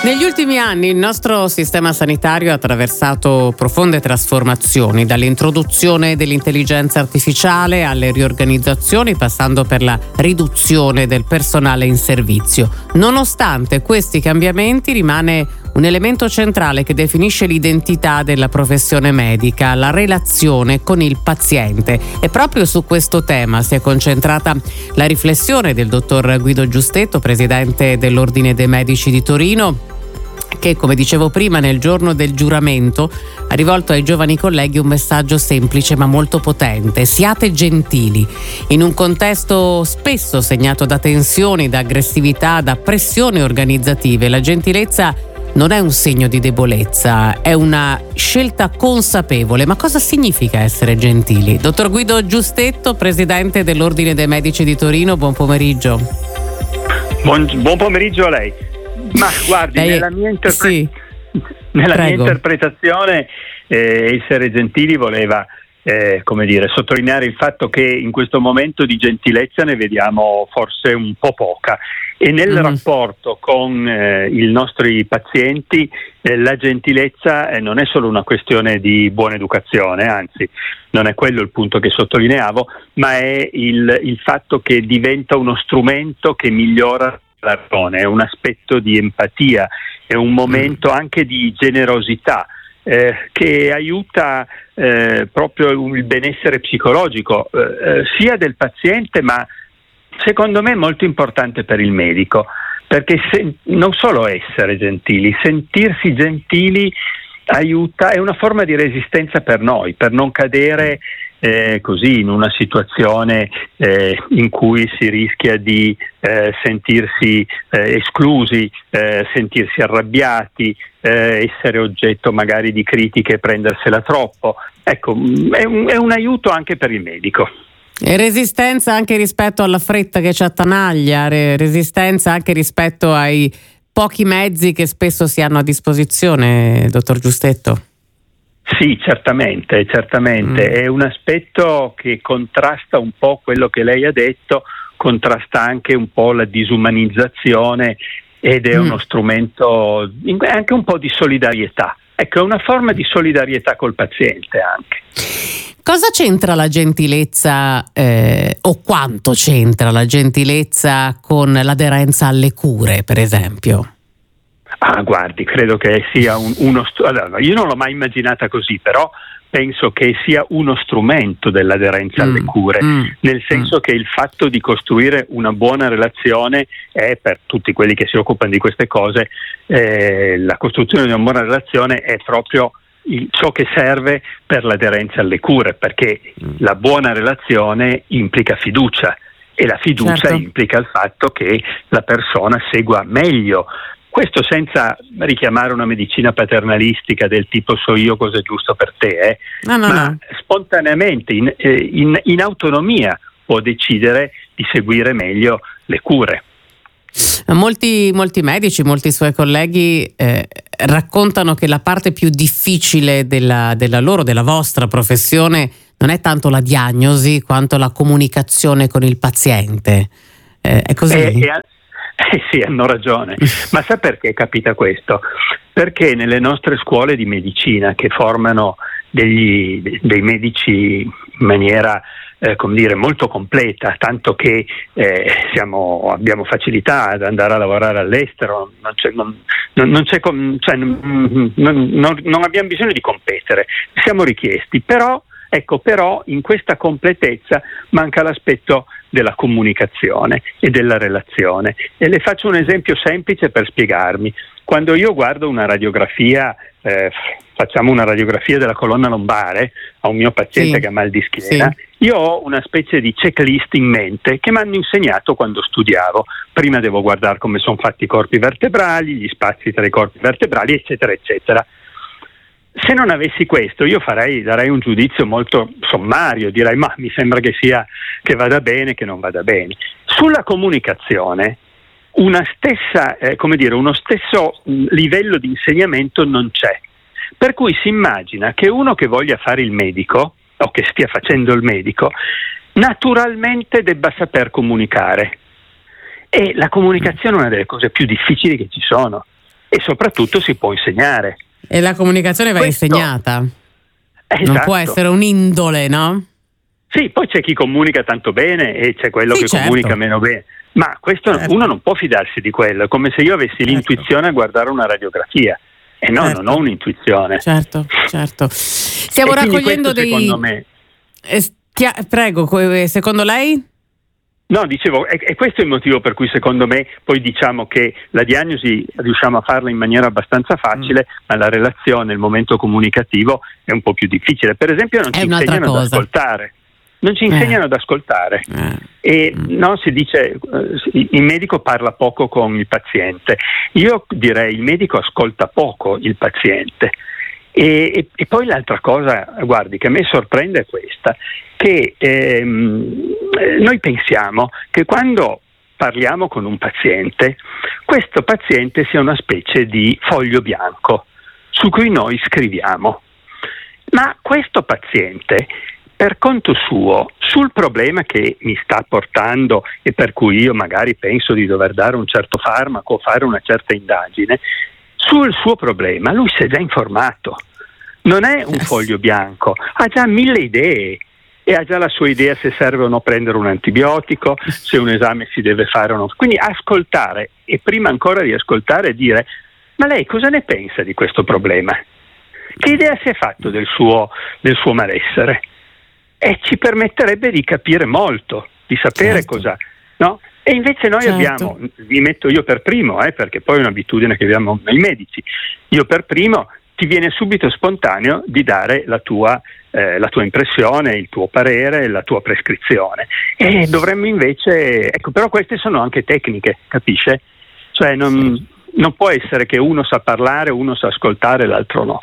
Negli ultimi anni il nostro sistema sanitario ha attraversato profonde trasformazioni, dall'introduzione dell'intelligenza artificiale alle riorganizzazioni, passando per la riduzione del personale in servizio. Nonostante questi cambiamenti, rimane un elemento centrale che definisce l'identità della professione medica, la relazione con il paziente. E proprio su questo tema si è concentrata la riflessione del dottor Guido Giustetto, presidente dell'Ordine dei Medici di Torino, che, come dicevo prima, nel giorno del giuramento ha rivolto ai giovani colleghi un messaggio semplice ma molto potente: siate gentili. In un contesto spesso segnato da tensioni, da aggressività, da pressioni organizzative, la gentilezza non è un segno di debolezza, è una scelta consapevole. Ma cosa significa essere gentili? Dottor Guido Giustetto, presidente dell'Ordine dei Medici di Torino, buon pomeriggio. Buon pomeriggio a lei. Ma guardi, nella mia interpretazione essere gentili voleva sottolineare il fatto che in questo momento di gentilezza ne vediamo forse un po' poca, e nel rapporto con i nostri pazienti la gentilezza non è solo una questione di buona educazione, anzi non è quello il punto che sottolineavo, ma è il fatto che diventa uno strumento che migliora la ragione, è un aspetto di empatia, è un momento anche di generosità che aiuta proprio il benessere psicologico sia del paziente, ma secondo me è molto importante per il medico, perché non solo essere gentili, sentirsi gentili aiuta, è una forma di resistenza per noi, per non cadere così in una situazione in cui si rischia di sentirsi esclusi, sentirsi arrabbiati, essere oggetto magari di critiche e prendersela troppo. Ecco, è un aiuto anche per il medico. E resistenza anche rispetto alla fretta che ci attanaglia, resistenza anche rispetto ai pochi mezzi che spesso si hanno a disposizione, dottor Giustetto. Sì, certamente. È un aspetto che contrasta un po' quello che lei ha detto, contrasta anche un po' la disumanizzazione, ed è uno strumento anche un po' di solidarietà. Ecco, è una forma di solidarietà col paziente anche. Cosa c'entra la gentilezza o quanto c'entra la gentilezza con l'aderenza alle cure, per esempio? Guardi, credo che sia allora, io non l'ho mai immaginata così, però penso che sia uno strumento dell'aderenza alle cure, nel senso che il fatto di costruire una buona relazione è, per tutti quelli che si occupano di queste cose, la costruzione di una buona relazione è proprio ciò che serve per l'aderenza alle cure, perché la buona relazione implica fiducia, e la fiducia implica il fatto che la persona segua meglio. Questo senza richiamare una medicina paternalistica del tipo so io cosa è giusto per te, ma spontaneamente, in autonomia, può decidere di seguire meglio le cure. Molti medici, molti suoi colleghi raccontano che la parte più difficile della vostra professione non è tanto la diagnosi quanto la comunicazione con il paziente. È così? Sì, hanno ragione. Ma sa perché capita questo? Perché nelle nostre scuole di medicina, che formano dei medici in maniera molto completa, tanto che abbiamo facilità ad andare a lavorare all'estero, non abbiamo bisogno di competere, siamo richiesti, però in questa completezza manca l'aspetto della comunicazione e della relazione. E le faccio un esempio semplice per spiegarmi. Quando io guardo una radiografia, facciamo una radiografia della colonna lombare a un mio paziente che ha mal di schiena, io ho una specie di checklist in mente che mi hanno insegnato quando studiavo. Prima devo guardare come sono fatti i corpi vertebrali, gli spazi tra i corpi vertebrali, eccetera, eccetera. Se non avessi questo, io darei un giudizio molto sommario, direi ma mi sembra che vada bene, che non vada bene. Sulla comunicazione uno stesso livello di insegnamento non c'è, per cui si immagina che uno che voglia fare il medico o che stia facendo il medico naturalmente debba saper comunicare, e la comunicazione è una delle cose più difficili che ci sono. e soprattutto si può insegnare. E la comunicazione va insegnata. Esatto. Non può essere un'indole, no? Sì, poi c'è chi comunica tanto bene e c'è quello che certo. comunica meno bene. Ma questo uno non può fidarsi di quello, è come se io avessi l'intuizione a guardare una radiografia. E no, non ho un'intuizione. Certo. Stiamo raccogliendo dei... Secondo me... Prego, secondo lei? No, dicevo, è questo il motivo per cui secondo me poi diciamo che la diagnosi riusciamo a farla in maniera abbastanza facile, ma la relazione, il momento comunicativo è un po' più difficile. Per esempio non ci insegnano ad ascoltare. Non ci insegnano ad ascoltare e no, si dice il medico parla poco con il paziente. Io direi il medico ascolta poco il paziente. E poi l'altra cosa, guardi, che a me sorprende è questa, che noi pensiamo che quando parliamo con un paziente, questo paziente sia una specie di foglio bianco su cui noi scriviamo. Ma questo paziente, per conto suo, sul problema che mi sta portando e per cui io magari penso di dover dare un certo farmaco o fare una certa indagine, sul suo problema lui si è già informato, non è un foglio bianco, ha già 1000 idee e ha già la sua idea se serve o no prendere un antibiotico, se un esame si deve fare o no. Quindi ascoltare e prima ancora di ascoltare dire: ma lei cosa ne pensa di questo problema? Che idea si è fatto del suo malessere? E ci permetterebbe di capire molto, di sapere cosa, no? E invece noi abbiamo, vi metto io per primo, perché poi è un'abitudine che abbiamo noi medici, io per primo, ti viene subito spontaneo di dare la tua impressione, il tuo parere, la tua prescrizione. E dovremmo invece, però queste sono anche tecniche, capisce? Cioè non può essere che uno sa parlare, uno sa ascoltare, l'altro no.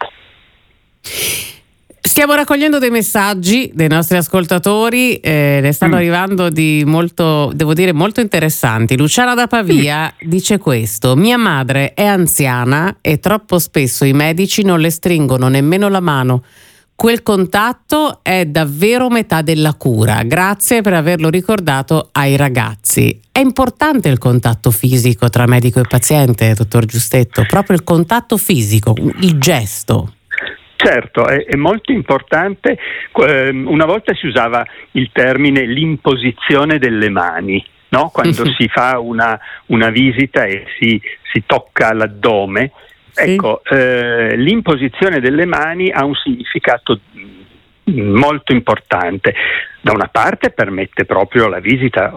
Stiamo raccogliendo dei messaggi dei nostri ascoltatori, ne stanno arrivando di molto, devo dire, molto interessanti. Luciana da Pavia dice questo: mia madre è anziana e troppo spesso i medici non le stringono nemmeno la mano. Quel contatto è davvero metà della cura. Grazie per averlo ricordato ai ragazzi. È importante il contatto fisico tra medico e paziente, dottor Giustetto, proprio il contatto fisico, il gesto. Certo, è molto importante. Una volta si usava il termine l'imposizione delle mani, no? Quando si fa una visita e si tocca l'addome. Ecco, l'imposizione delle mani ha un significato molto importante. Da una parte permette proprio la visita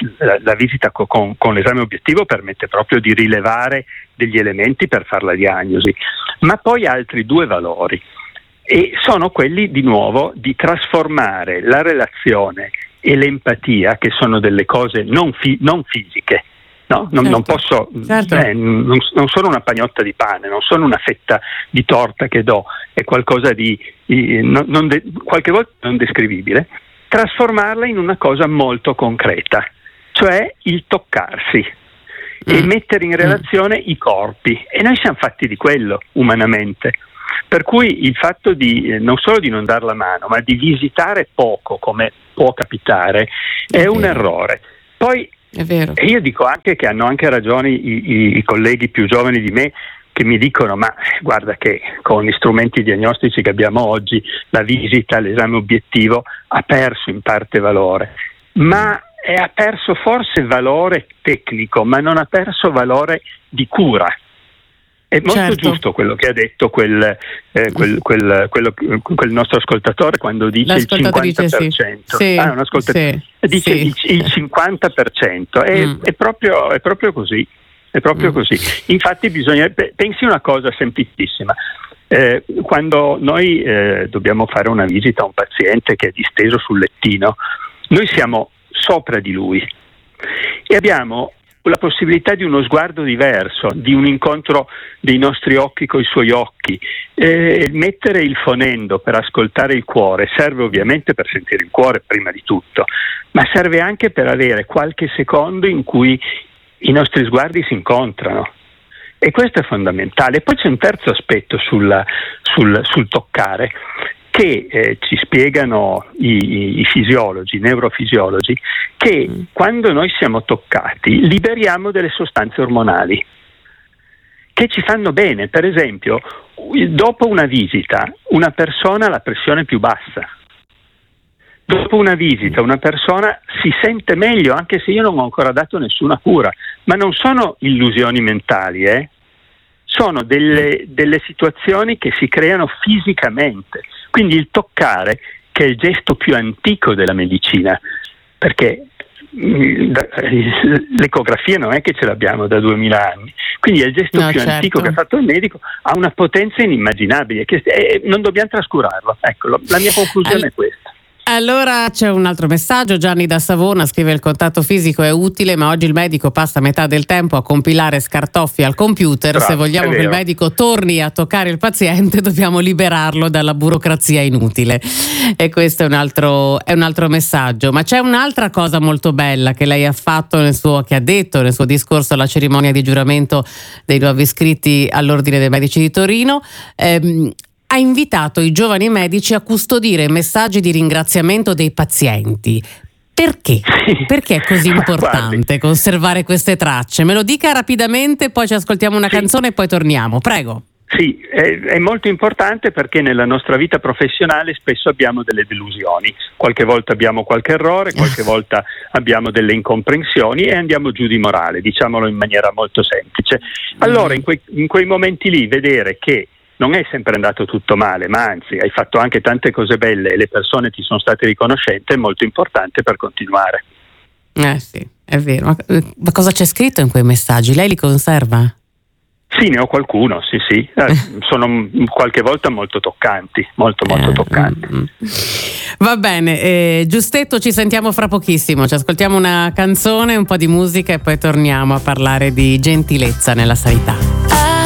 con l'esame obiettivo permette proprio di rilevare degli elementi per fare la diagnosi, ma poi ha altri due valori e sono quelli di nuovo di trasformare la relazione e l'empatia, che sono delle cose non fisiche. No, non posso, non sono una pagnotta di pane, non sono una fetta di torta che do, è qualcosa di qualche volta non descrivibile, trasformarla in una cosa molto concreta, cioè il toccarsi e mettere in relazione i corpi, e noi siamo fatti di quello umanamente, per cui il fatto di non solo di non dar la mano, ma di visitare poco, come può capitare, è un errore. Poi è vero. E io dico anche che hanno anche ragione i colleghi più giovani di me che mi dicono: ma guarda che con gli strumenti diagnostici che abbiamo oggi la visita, l'esame obiettivo ha perso in parte valore, ma ha perso forse valore tecnico, ma non ha perso valore di cura. È molto giusto quello che ha detto quel nostro ascoltatore quando dice il 50%. Dice il 50%. È proprio così. È proprio così. Infatti pensi una cosa semplicissima. Quando noi dobbiamo fare una visita a un paziente che è disteso sul lettino, noi siamo sopra di lui e abbiamo la possibilità di uno sguardo diverso, di un incontro dei nostri occhi coi suoi occhi. Mettere il fonendo per ascoltare il cuore serve ovviamente per sentire il cuore prima di tutto, ma serve anche per avere qualche secondo in cui i nostri sguardi si incontrano, e questo è fondamentale. Poi c'è un terzo aspetto sul toccare che ci spiegano i fisiologi, i neurofisiologi, che quando noi siamo toccati liberiamo delle sostanze ormonali che ci fanno bene. Per esempio, dopo una visita una persona ha la pressione più bassa. Dopo una visita una persona si sente meglio, anche se io non ho ancora dato nessuna cura. Ma non sono illusioni mentali, sono delle situazioni che si creano fisicamente. Quindi il toccare, che è il gesto più antico della medicina, perché l'ecografia non è che ce l'abbiamo da 2000 anni, quindi è il gesto più antico che ha fatto il medico, ha una potenza inimmaginabile, che non dobbiamo trascurarlo. Ecco, la mia conclusione è questa. Allora c'è un altro messaggio. Gianni da Savona scrive: il contatto fisico è utile, ma oggi il medico passa metà del tempo a compilare scartoffi al computer. Bravo, se vogliamo che il medico torni a toccare il paziente, dobbiamo liberarlo dalla burocrazia inutile. E questo è un altro messaggio. Ma c'è un'altra cosa molto bella che lei ha fatto che ha detto nel suo discorso alla cerimonia di giuramento dei nuovi iscritti all'Ordine dei Medici di Torino. Ha invitato i giovani medici a custodire messaggi di ringraziamento dei pazienti. Perché? Perché è così importante conservare queste tracce? Me lo dica rapidamente, poi ci ascoltiamo una canzone e poi torniamo. Prego. Sì, è molto importante perché nella nostra vita professionale spesso abbiamo delle delusioni. Qualche volta abbiamo qualche errore, qualche volta abbiamo delle incomprensioni e andiamo giù di morale, diciamolo in maniera molto semplice. Allora in quei momenti lì vedere che non è sempre andato tutto male, ma anzi hai fatto anche tante cose belle e le persone ti sono state riconoscenti, è molto importante per continuare. Sì, è vero. Ma cosa c'è scritto in quei messaggi? Lei li conserva? Sì, ne ho qualcuno, sì. Sono qualche volta molto toccanti, molto toccanti. Va bene, Giustetto, ci sentiamo fra pochissimo, ci ascoltiamo una canzone, un po' di musica e poi torniamo a parlare di gentilezza nella sanità.